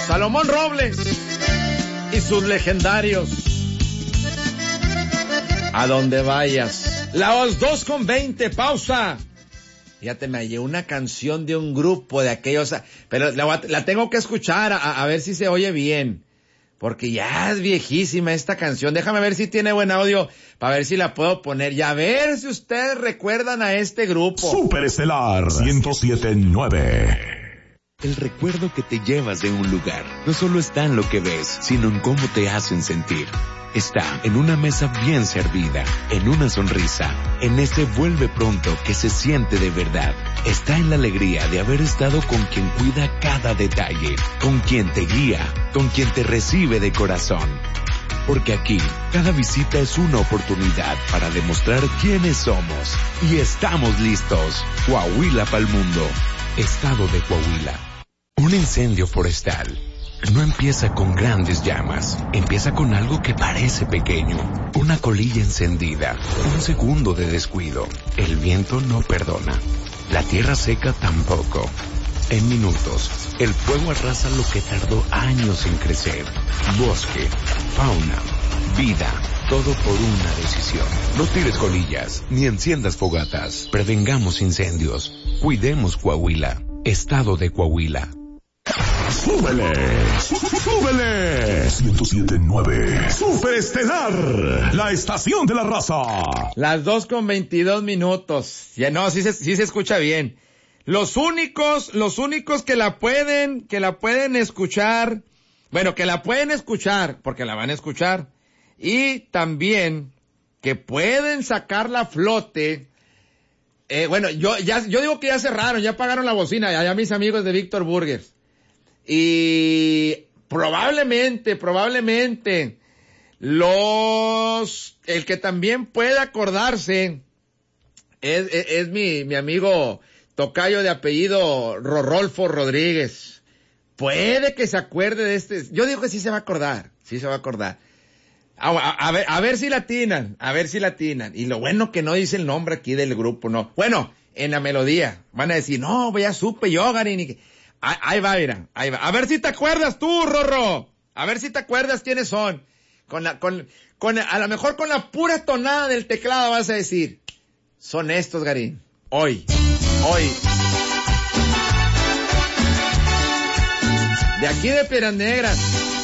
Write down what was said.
Salomón Robles y sus legendarios. A donde vayas. Las 2:20, pausa. Fíjate, me hallé una canción de un grupo de aquellos, pero la tengo que escuchar a ver si se oye bien. Porque ya es viejísima esta canción. Déjame ver si tiene buen audio para ver si la puedo poner. Y a ver si ustedes recuerdan a este grupo. Superestelar 107.9. El recuerdo que te llevas de un lugar no solo está en lo que ves, sino en cómo te hacen sentir. Está en una mesa bien servida, en una sonrisa, en ese vuelve pronto que se siente de verdad. Está en la alegría de haber estado con quien cuida cada detalle, con quien te guía, con quien te recibe de corazón. Porque aquí, cada visita es una oportunidad para demostrar quiénes somos. Y estamos listos. Coahuila pa'l mundo. Estado de Coahuila. Un incendio forestal no empieza con grandes llamas, empieza con algo que parece pequeño, una colilla encendida, un segundo de descuido. El viento no perdona, la tierra seca tampoco. En minutos, el fuego arrasa lo que tardó años en crecer. Bosque, fauna, vida, todo por una decisión. No tires colillas, ni enciendas fogatas. Prevengamos incendios. Cuidemos Coahuila. Estado de Coahuila. ¡Súbele! ¡Súbele! 107.9. Superestelar, la estación de la raza. Las 2:22. Ya no, sí se escucha bien. Los únicos que la pueden escuchar, bueno, que la pueden escuchar, porque la van a escuchar, y también que pueden sacarla a flote. Bueno, yo digo que ya cerraron, ya pagaron la bocina, allá mis amigos de Víctor Burgers. Y probablemente, el que también puede acordarse es mi amigo tocayo de apellido Rodolfo Rodríguez. Puede que se acuerde de este. Yo digo que sí se va a acordar. A ver si la atinan. Y lo bueno que no dice el nombre aquí del grupo, no. Bueno, en la melodía. Van a decir, no, ya supe yo, Garín. Ahí va, mira, ahí va. A ver si te acuerdas tú, Rorro. A ver si te acuerdas quiénes son. A lo mejor con la pura tonada del teclado vas a decir, son estos, Garín. Hoy. De aquí de Piedras Negras.